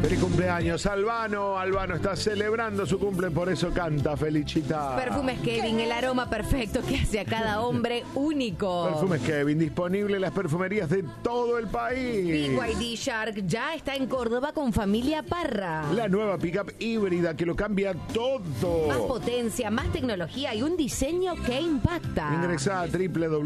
Feliz cumpleaños, Albano. Albano está celebrando su cumple, por eso canta Felicita. Perfumes Kevin, el aroma perfecto que hace a cada hombre único. Perfumes Kevin, disponible en las perfumerías de todo el país. BYD Shark ya está en Córdoba con Familia Parra. La nueva pickup híbrida que lo cambia todo. Más potencia, más tecnología y un diseño que impacta. Ingresá a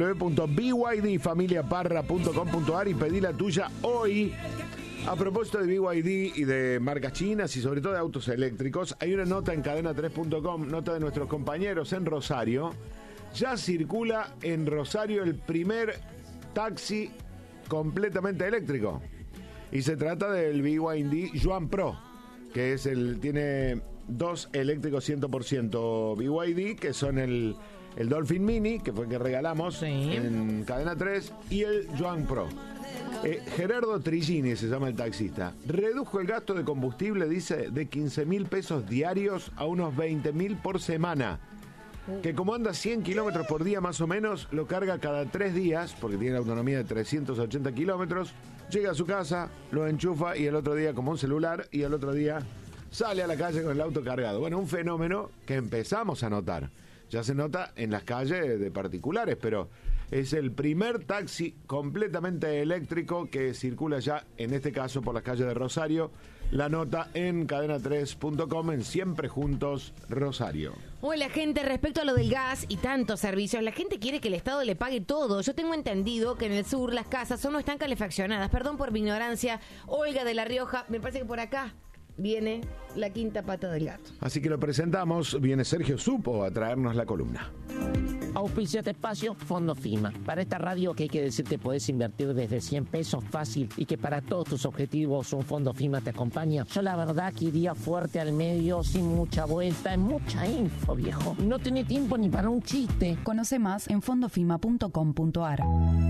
www.bydfamiliaparra.com.ar y pedí la tuya hoy. A propósito de BYD y de marcas chinas y sobre todo de autos eléctricos, hay una nota en cadena3.com, nota de nuestros compañeros en Rosario. Ya circula en Rosario el primer taxi completamente eléctrico. Y se trata del BYD Yuan Pro, que es tiene dos eléctricos 100% BYD, que son el Dolphin Mini, que fue el que regalamos en Cadena 3, y el Yuan Pro. Gerardo Trigini se llama el taxista. Redujo el gasto de combustible, dice, de 15.000 pesos diarios a unos 20.000 por semana. Que como anda 100 kilómetros por día más o menos, lo carga cada 3 días, porque tiene autonomía de 380 kilómetros. Llega a su casa, lo enchufa y el otro día como un celular y el otro día sale a la calle con el auto cargado. Bueno, un fenómeno que empezamos a notar. Ya se nota en las calles de particulares, pero es el primer taxi completamente eléctrico que circula ya, en este caso, por las calles de Rosario. La nota en cadena3.com en Siempre Juntos Rosario. Hola, gente, respecto a lo del gas y tantos servicios, la gente quiere que el Estado le pague todo. Yo tengo entendido que en el sur las casas no están calefaccionadas. Perdón por mi ignorancia. Olga de La Rioja, me parece que por acá viene la quinta pata del gato. Así que lo presentamos. Viene Sergio Supo a traernos la columna. Auspicia este espacio Fondo FIMA. Para esta radio que hay que decirte podés invertir desde 100 pesos fácil y que para todos tus objetivos un Fondo FIMA te acompaña. Yo la verdad que iría fuerte al medio, sin mucha vuelta, en mucha info, viejo. No tenés tiempo ni para un chiste. Conoce más en fondofima.com.ar.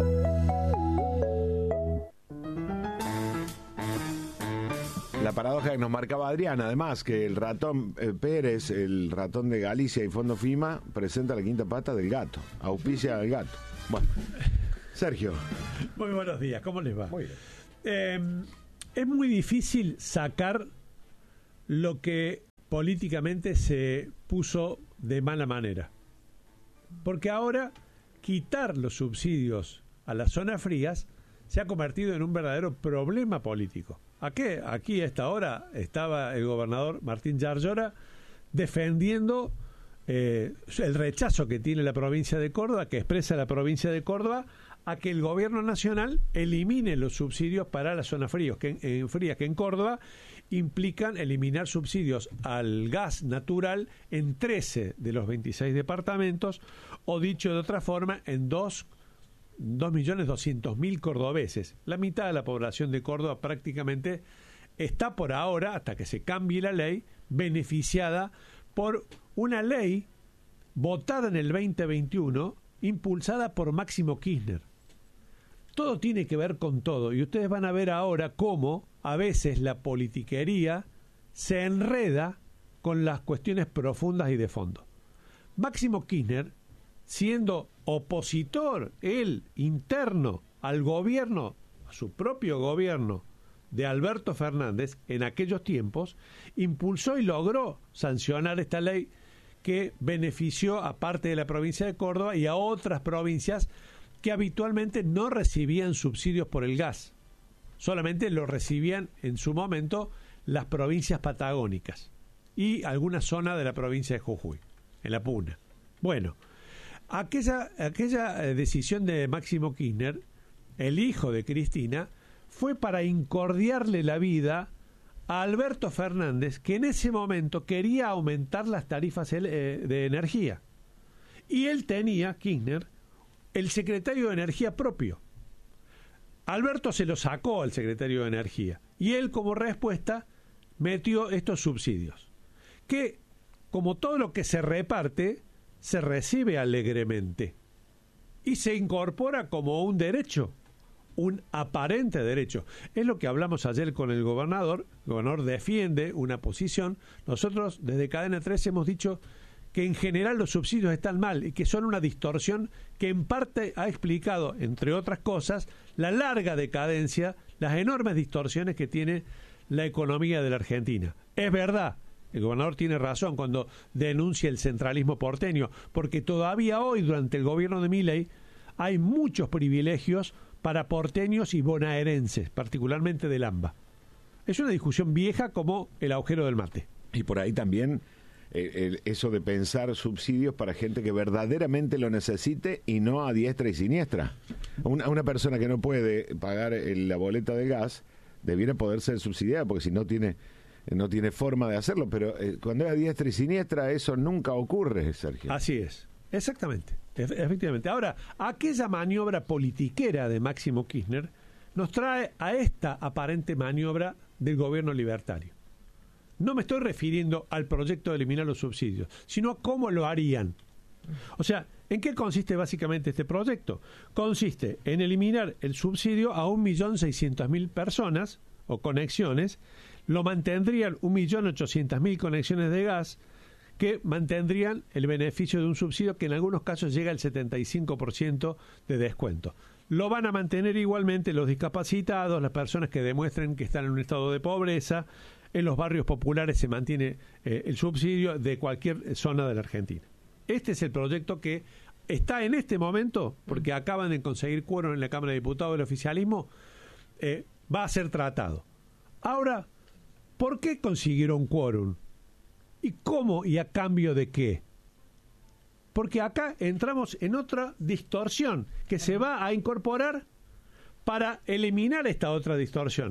La paradoja que nos marcaba Adriana, además, que el ratón Pérez, el ratón de Galicia y Fondo FIMA, presenta la quinta pata del gato, auspicia al gato. Bueno, Sergio. Muy buenos días, ¿cómo les va? Muy bien. Es muy difícil sacar lo que políticamente se puso de mala manera. Porque ahora quitar los subsidios a las zonas frías se ha convertido en un verdadero problema político. Aquí a esta hora estaba el gobernador Martín Yarlora defendiendo el rechazo que tiene la provincia de Córdoba, que expresa la provincia de Córdoba, a que el gobierno nacional elimine los subsidios para las zonas frías, que en Córdoba implican eliminar subsidios al gas natural en 13 de los 26 departamentos, o dicho de otra forma, en 2.200.000 cordobeses. La mitad de la población de Córdoba prácticamente está por ahora, hasta que se cambie la ley, beneficiada por una ley votada en el 2021, impulsada por Máximo Kirchner. Todo tiene que ver con todo, y ustedes van a ver ahora cómo a veces la politiquería se enreda con las cuestiones profundas y de fondo. Máximo Kirchner, siendo opositor, él, interno al gobierno, a su propio gobierno de Alberto Fernández, en aquellos tiempos, impulsó y logró sancionar esta ley que benefició a parte de la provincia de Córdoba y a otras provincias que habitualmente no recibían subsidios por el gas. Solamente lo recibían en su momento las provincias patagónicas y alguna zona de la provincia de Jujuy, en la Puna. Bueno, aquella decisión de Máximo Kirchner, el hijo de Cristina, fue para incordiarle la vida a Alberto Fernández, que en ese momento quería aumentar las tarifas de energía. Y él tenía, Kirchner, el secretario de Energía propio. Alberto se lo sacó al secretario de Energía y él, como respuesta, metió estos subsidios, que, como todo lo que se reparte, se recibe alegremente y se incorpora como un derecho, un aparente derecho. Es lo que hablamos ayer con el gobernador. El gobernador defiende una posición. Nosotros desde Cadena 3 hemos dicho que en general los subsidios están mal y que son una distorsión que en parte ha explicado, entre otras cosas, la larga decadencia, las enormes distorsiones que tiene la economía de la Argentina. Es verdad, el gobernador tiene razón cuando denuncia el centralismo porteño, porque todavía hoy, durante el gobierno de Milei, hay muchos privilegios para porteños y bonaerenses, particularmente del AMBA. Es una discusión vieja como el agujero del mate. Y por ahí también eso de pensar subsidios para gente que verdaderamente lo necesite y no a diestra y siniestra. Una persona que no puede pagar la boleta de gas debiera poder ser subsidiada, porque si no tiene forma de hacerlo, pero cuando es a diestra y siniestra eso nunca ocurre, Sergio. Así es, exactamente, efectivamente. Ahora, aquella maniobra politiquera de Máximo Kirchner nos trae a esta aparente maniobra del gobierno libertario. No me estoy refiriendo al proyecto de eliminar los subsidios, sino a cómo lo harían. O sea, ¿en qué consiste básicamente este proyecto? Consiste en eliminar el subsidio a 1.600.000 personas o conexiones, lo mantendrían 1.800.000 conexiones de gas, que mantendrían el beneficio de un subsidio que en algunos casos llega al 75% de descuento. Lo van a mantener igualmente los discapacitados, las personas que demuestren que están en un estado de pobreza. En los barrios populares se mantiene el subsidio de cualquier zona de la Argentina. Este es el proyecto que está en este momento, porque acaban de conseguir quórum en la Cámara de Diputados del oficialismo, va a ser tratado. Ahora, ¿por qué consiguieron quórum? ¿Y cómo y a cambio de qué? Porque acá entramos en otra distorsión que se va a incorporar para eliminar esta otra distorsión.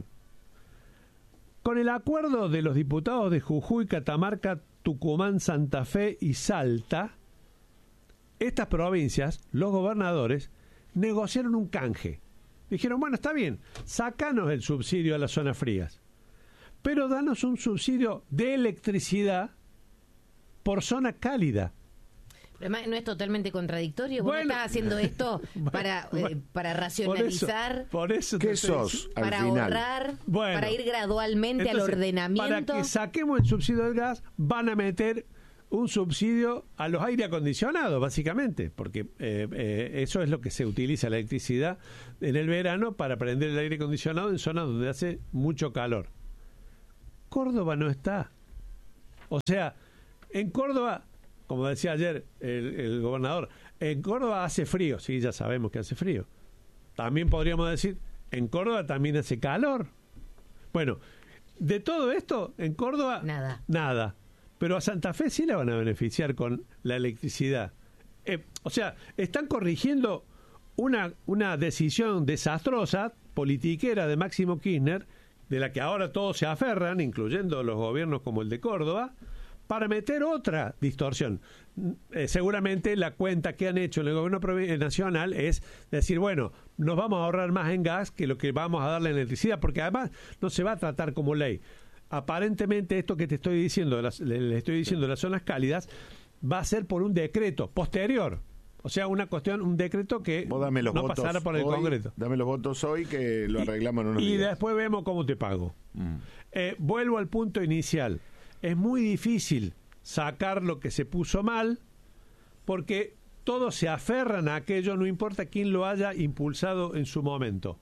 Con el acuerdo de los diputados de Jujuy, Catamarca, Tucumán, Santa Fe y Salta, estas provincias, los gobernadores, negociaron un canje. Dijeron, bueno, está bien, sácanos el subsidio a las zonas frías, pero danos un subsidio de electricidad por zona cálida. Además, ¿no es totalmente contradictorio? ¿Vos no estás haciendo esto para racionalizar? Por eso ¿qué sos al para final? Ahorrar, para ir gradualmente al ordenamiento. Para que saquemos el subsidio del gas, van a meter un subsidio a los aire acondicionados, básicamente, porque eso es lo que se utiliza la electricidad en el verano para prender el aire acondicionado en zonas donde hace mucho calor. Córdoba no está. O sea, en Córdoba, como decía ayer el gobernador, en Córdoba hace frío, sí, ya sabemos que hace frío. También podríamos decir, en Córdoba también hace calor. Bueno, de todo esto, en Córdoba, nada. Pero a Santa Fe sí la van a beneficiar con la electricidad. O sea, están corrigiendo una decisión desastrosa, politiquera de Máximo Kirchner, de la que ahora todos se aferran, incluyendo los gobiernos como el de Córdoba, para meter otra distorsión. Seguramente la cuenta que han hecho en el gobierno nacional es decir, bueno, nos vamos a ahorrar más en gas que lo que vamos a darle en electricidad, porque además no se va a tratar como ley. Aparentemente esto que te estoy diciendo, le estoy diciendo de las zonas cálidas, va a ser por un decreto posterior. O sea, un decreto que no pasará por el Congreso. Dame los votos hoy que lo arreglamos en unos días. Y después vemos cómo te pago. Vuelvo al punto inicial. Es muy difícil sacar lo que se puso mal porque todos se aferran a aquello, no importa quién lo haya impulsado en su momento.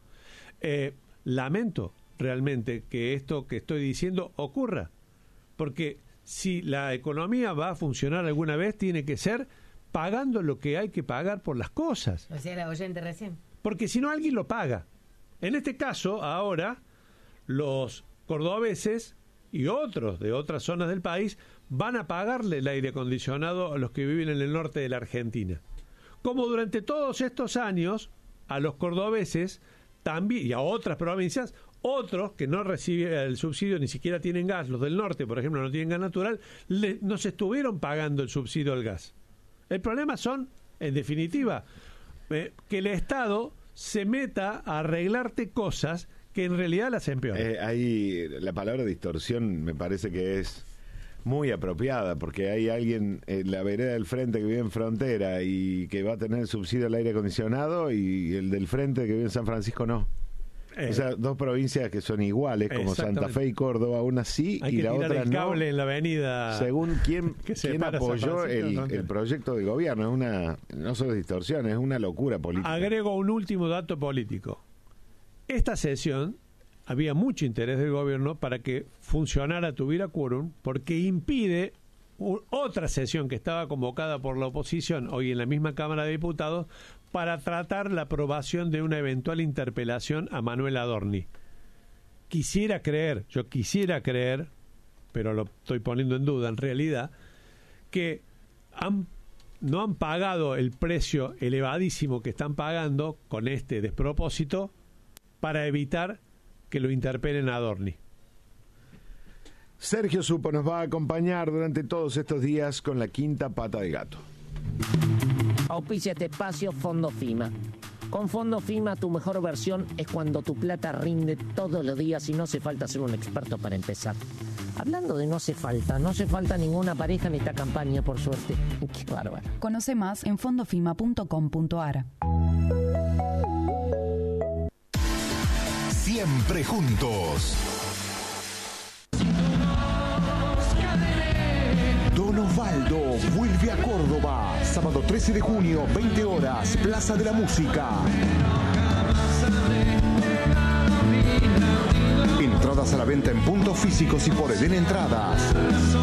Lamento realmente que esto que estoy diciendo ocurra, porque si la economía va a funcionar alguna vez, tiene que ser pagando lo que hay que pagar por las cosas. O sea, la oyente recién. Porque si no, alguien lo paga. En este caso, ahora, los cordobeses y otros de otras zonas del país van a pagarle el aire acondicionado a los que viven en el norte de la Argentina. Como durante todos estos años, a los cordobeses también, y a otras provincias, otros que no reciben el subsidio, ni siquiera tienen gas, los del norte, por ejemplo, no tienen gas natural, nos estuvieron pagando el subsidio al gas. El problema son, en definitiva, que el Estado se meta a arreglarte cosas que en realidad las empeoran. Ahí la palabra distorsión me parece que es muy apropiada, porque hay alguien en la vereda del frente que vive en Frontera y que va a tener el subsidio al aire acondicionado, y el del frente que vive en San Francisco no. O sea, dos provincias que son iguales, como Santa Fe y Córdoba, una sí y la otra no. Hay que tirar el cable en la avenida. Según quién apoyó el proyecto de gobierno. No solo distorsión, es una locura política. Agrego un último dato político. Esta sesión había mucho interés del gobierno para que funcionara, tuviera quórum, porque impide otra sesión que estaba convocada por la oposición hoy en la misma Cámara de Diputados para tratar la aprobación de una eventual interpelación a Manuel Adorni. Yo quisiera creer, pero lo estoy poniendo en duda en realidad, que no han pagado el precio elevadísimo que están pagando con este despropósito para evitar que lo interpelen a Adorni. Sergio Supo nos va a acompañar durante todos estos días con la quinta pata de gato. Auspicia este espacio Fondo FIMA. Con Fondo FIMA tu mejor versión es cuando tu plata rinde todos los días y no hace falta ser un experto para empezar. Hablando de no hace falta ninguna pareja en esta campaña, por suerte. Qué bárbaro. Conoce más en fondofima.com.ar. Siempre juntos. Don Osvaldo vuelve a Córdoba. Sábado 13 de junio, 20 horas, Plaza de la Música. Entradas a la venta en puntos físicos y por Eden Entradas.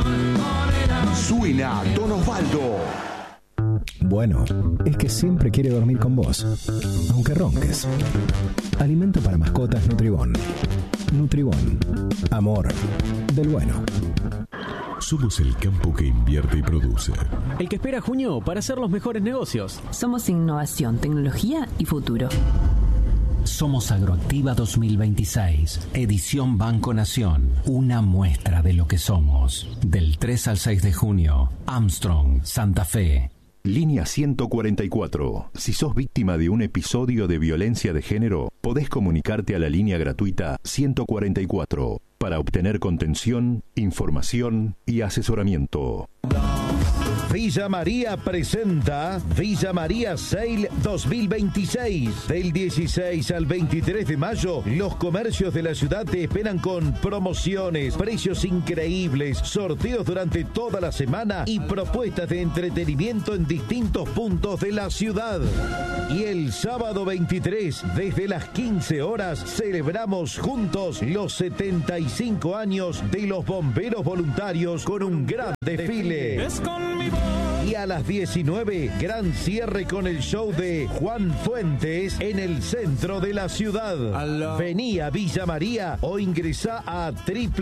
Suena Don Osvaldo. Bueno, es que siempre quiere dormir con vos, aunque ronques. Alimento para mascotas Nutribón. Nutribón. Amor del bueno. Somos el campo que invierte y produce. El que espera junio para hacer los mejores negocios. Somos innovación, tecnología y futuro. Somos Agroactiva 2026, edición Banco Nación. Una muestra de lo que somos. Del 3 al 6 de junio, Armstrong, Santa Fe. Línea 144. Si sos víctima de un episodio de violencia de género, podés comunicarte a la línea gratuita 144 para obtener contención, información y asesoramiento. Villa María presenta Villa María Sale 2026. Del 16 al 23 de mayo, los comercios de la ciudad te esperan con promociones, precios increíbles, sorteos durante toda la semana y propuestas de entretenimiento en distintos puntos de la ciudad. Y el sábado 23, desde las 15 horas, celebramos juntos los 75 años de los bomberos voluntarios con un gran desfile. Y a las 19, gran cierre con el show de Juan Fuentes en el centro de la ciudad. Vení a Villa María o ingresá a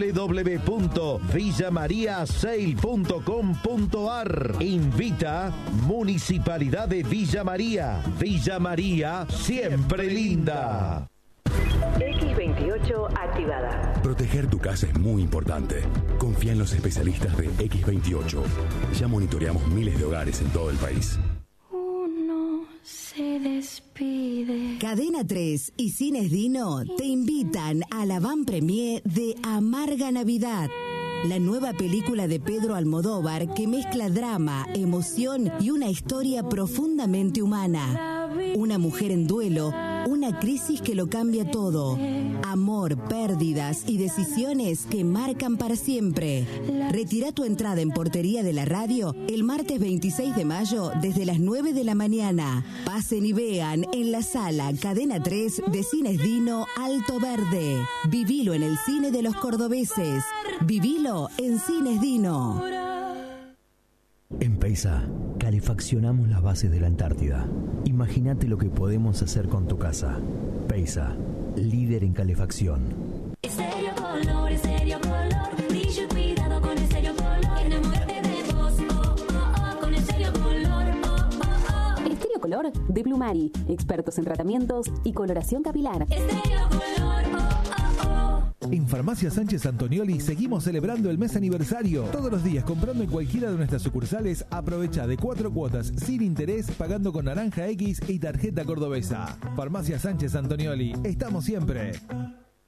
www.villamariasale.com.ar. Invita Municipalidad de Villa María. Villa María, siempre linda. X28 activada. Proteger tu casa es muy importante. Confía en los especialistas de X28. Ya monitoreamos miles de hogares en todo el país. Uno se despide. Cadena 3 y Cines Dino te invitan a la van premier de Amarga Navidad. La nueva película de Pedro Almodóvar que mezcla drama, emoción y una historia profundamente humana. Una mujer en duelo, una crisis que lo cambia todo. Amor, pérdidas y decisiones que marcan para siempre. Retira tu entrada en Portería de la Radio el martes 26 de mayo desde las 9 de la mañana. Pasen y vean en la sala Cadena 3 de Cines Dino Alto Verde. Vivilo en el cine de los cordobeses. Vivilo en Cines Dino. En Peisa, calefaccionamos las bases de la Antártida. Imagínate lo que podemos hacer con tu casa. Peisa, líder en calefacción. Estéreo Color, Estéreo Color. Dicho cuidado con Estéreo Color. Enamórate de vos, oh, oh, oh, con Estéreo Color, oh, oh, oh. Estéreo Color de Blumari, expertos en tratamientos y coloración capilar. Estéreo Color, oh, oh, oh. En Farmacia Sánchez Antonioli seguimos celebrando el mes aniversario. Todos los días comprando en cualquiera de nuestras sucursales, aprovecha de 4 cuotas sin interés pagando con Naranja X y tarjeta cordobesa. Farmacia Sánchez Antonioli, estamos siempre.